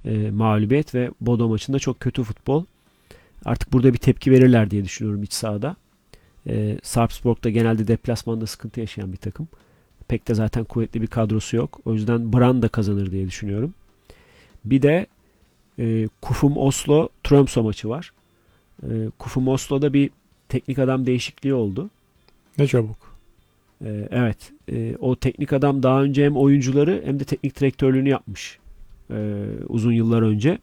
mağlubiyet ve Bodo maçında çok kötü futbol. Artık burada bir tepki verirler diye düşünüyorum iç sahada. Sarpsborg da genelde deplasmanda sıkıntı yaşayan bir takım. Pek de zaten kuvvetli bir kadrosu yok. O yüzden Brann da kazanır diye düşünüyorum. Bir de Kufum Oslo Tromsø maçı var. Kufum Oslo'da bir teknik adam değişikliği oldu. Ne çabuk. Evet. O teknik adam daha önce hem oyuncuları hem de teknik direktörlüğünü yapmış. Uzun yıllar önce.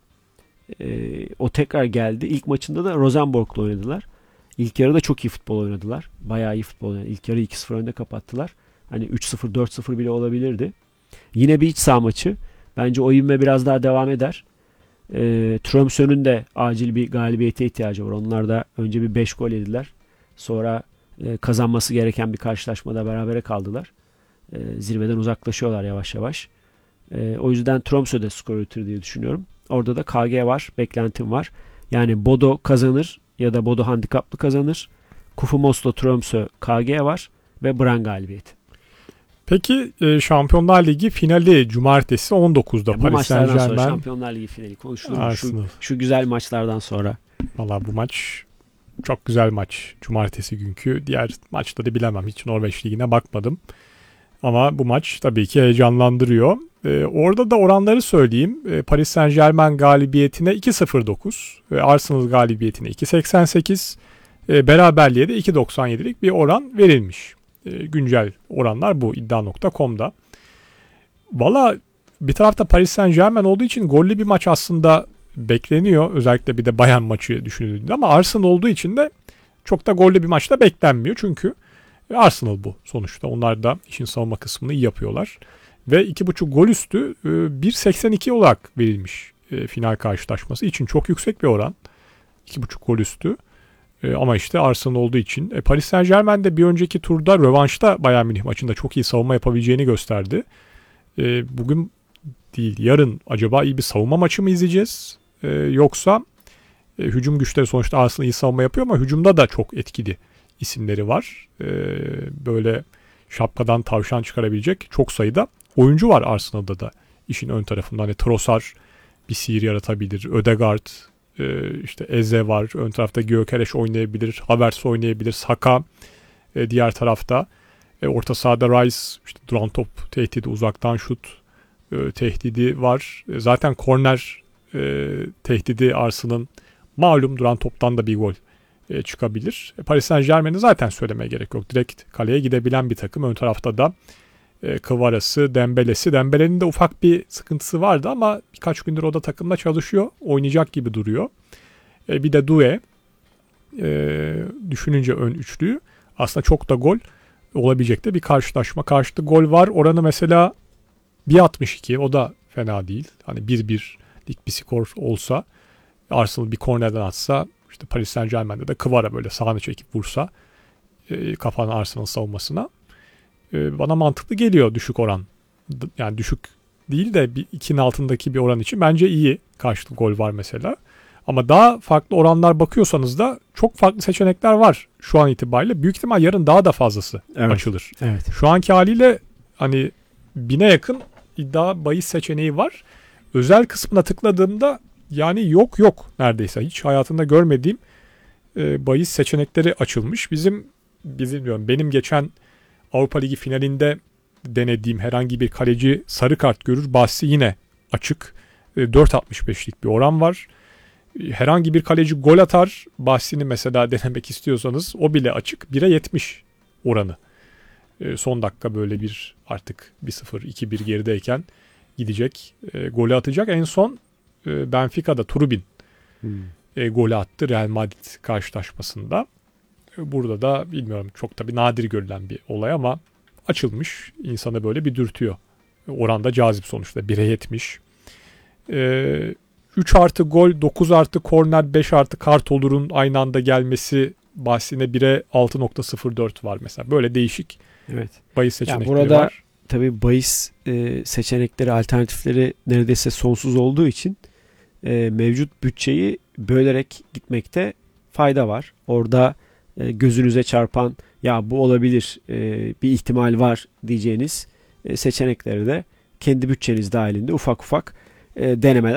O tekrar geldi. İlk maçında da Rosenborg'la oynadılar. İlk yarıda çok iyi futbol oynadılar. Bayağı iyi futbol oynadılar. İlk yarı 2-0 önde kapattılar. Hani 3-0, 4-0 bile olabilirdi. Yine bir iç saha maçı. Bence o ivme biraz daha devam eder. Tromsø'nün de acil bir galibiyete ihtiyacı var. Onlar da önce bir 5 gol yediler. Sonra kazanması gereken bir karşılaşmada berabere kaldılar. Zirveden uzaklaşıyorlar yavaş yavaş. O yüzden Tromsø'de skor üretir diye düşünüyorum. Orada da KG var. Beklentim var. Yani Bodo kazanır ya da Bodo handikaplı kazanır. Kufum Oslo Tromsø KG var ve Brann galibiyeti. Peki Şampiyonlar Ligi finali cumartesi 19'da Bu Paris maçlardan sonra Saint-Germain Şampiyonlar Ligi finali konuşulur. Arsenal. Şu güzel maçlardan sonra. Valla bu maç çok güzel maç. Cumartesi günkü. Diğer maçları bilemem. Hiç Norveç Ligi'ne bakmadım. Ama bu maç tabii ki heyecanlandırıyor. Orada da oranları söyleyeyim. Paris Saint-Germain galibiyetine 2.09 ve Arsenal galibiyetine 2.88, beraberliğe de 2.97'lik bir oran verilmiş. Güncel oranlar bu iddia.com'da. Valla bir tarafta Paris Saint-Germain olduğu için gollü bir maç aslında bekleniyor. Özellikle bir de Bayern maçı düşünüldüğünde, ama Arsenal olduğu için de çok da gollü bir maçta beklenmiyor. Çünkü Arsenal bu sonuçta. Onlar da işin savunma kısmını iyi yapıyorlar. Ve 2.5 gol üstü 1.82 olarak verilmiş final karşılaşması için çok yüksek bir oran. 2.5 gol üstü. Ama işte Arsenal olduğu için. Paris Saint-Germain de bir önceki turda rövanşta Bayern Münih maçında çok iyi savunma yapabileceğini gösterdi. Bugün değil, yarın acaba iyi bir savunma maçı mı izleyeceğiz? Yoksa hücum güçleri, sonuçta Arsenal iyi savunma yapıyor ama hücumda da çok etkili isimleri var. Böyle şapkadan tavşan çıkarabilecek çok sayıda oyuncu var Arsenal'da da. İşin ön tarafında hani Trossard bir sihir yaratabilir. Ødegaard, işte Eze var. Ön tarafta Gyökeres oynayabilir. Havertz oynayabilir. Saka diğer tarafta. Orta sahada Rice, işte duran top tehdidi, uzaktan şut tehdidi var. Zaten korner tehdidi Arsenal'ın, malum duran toptan da bir gol çıkabilir. Paris Saint-Germain'i zaten söylemeye gerek yok. Direkt kaleye gidebilen bir takım. Ön tarafta da Kvaras'ı, Dembele'si. Dembele'nin de ufak bir sıkıntısı vardı ama birkaç gündür o da takımda çalışıyor. Oynayacak gibi duruyor. Bir de Doué. Düşününce ön üçlüyü. Aslında çok da gol olabilecek de bir karşılaşma. Karşıda gol var. Oranı mesela 1.62. O da fena değil. Hani 1-1'lik bir skor olsa, Arsenal bir kornerden atsa, işte Paris Saint-Germain'de de Kvara böyle sağını çekip vursa kafanın Arsenal savunmasına, bana mantıklı geliyor düşük oran. Yani düşük değil de 2'nin altındaki bir oran için bence iyi. Karşılıklı gol var mesela. Ama daha farklı oranlar bakıyorsanız da çok farklı seçenekler var şu an itibariyle. Büyük ihtimal yarın daha da fazlası açılır. Evet. Şu anki haliyle hani 1000'e yakın iddia bahis seçeneği var. Özel kısmına tıkladığımda yani yok neredeyse. Hiç hayatımda görmediğim bahis seçenekleri açılmış. Benim geçen Avrupa Ligi finalinde denediğim herhangi bir kaleci sarı kart görür bahsi yine açık. 4.65'lik bir oran var. Herhangi bir kaleci gol atar bahsini mesela denemek istiyorsanız o bile açık. 1'e 70 oranı. Son dakika böyle bir artık 1-0, 2-1 gerideyken gidecek, golü atacak. En son Benfica'da Trubin golü attı Real Madrid karşılaşmasında. Burada da bilmiyorum, çok tabii nadir görülen bir olay ama açılmış. İnsanı böyle bir dürtüyor. Oranda cazip sonuçta. 1'e 70. 3 artı gol, 9 artı korner, 5 artı kart olurun aynı anda gelmesi bahsine 1'e 6.04 var mesela. Böyle değişik bahis seçenekleri burada var. Tabii bahis seçenekleri, alternatifleri neredeyse sonsuz olduğu için mevcut bütçeyi bölerek gitmekte fayda var. Orada gözünüze çarpan, ya bu olabilir, bir ihtimal var diyeceğiniz seçenekleri de kendi bütçeniz dahilinde ufak ufak denemeler